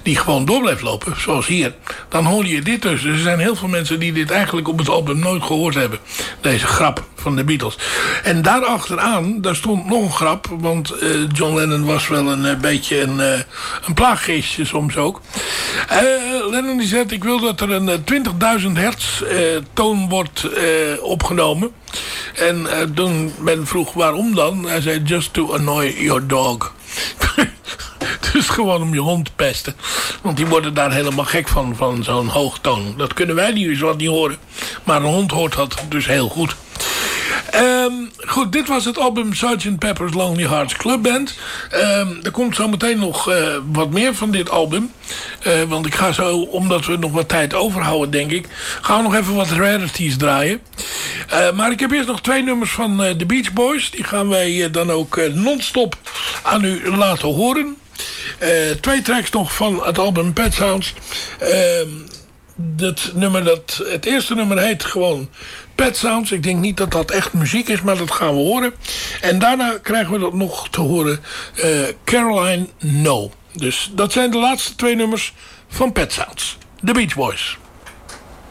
die gewoon door blijft lopen, zoals hier, dan hoor je dit dus. Er zijn heel veel mensen die dit eigenlijk op het album nooit gehoord hebben. Deze grap van de Beatles. En daarachteraan, daar stond nog een grap, want John Lennon was wel een beetje een plaaggeestje soms ook. Lennon die zegt, ik wil dat er een 20.000 hertz toon wordt opgenomen. En toen men vroeg waarom dan, hij zei, just to annoy your dog. Dus gewoon om je hond te pesten. Want die worden daar helemaal gek van zo'n hoogtoon. Dat kunnen wij niet horen. Maar een hond hoort dat dus heel goed. Goed, dit was het album Sgt. Pepper's Lonely Hearts Club Band. Er komt zo meteen nog wat meer van dit album. Want ik ga zo, omdat we nog wat tijd overhouden, denk ik, gaan we nog even wat rarities draaien. Maar ik heb eerst nog 2 nummers van de Beach Boys. Die gaan wij dan ook non-stop aan u laten horen. 2 tracks nog van het album Pet Sounds. Het eerste nummer heet gewoon Pet Sounds. Ik denk niet dat dat echt muziek is, maar dat gaan we horen. En daarna krijgen we dat nog te horen. Caroline No. Dus dat zijn de laatste 2 nummers van Pet Sounds. The Beach Boys.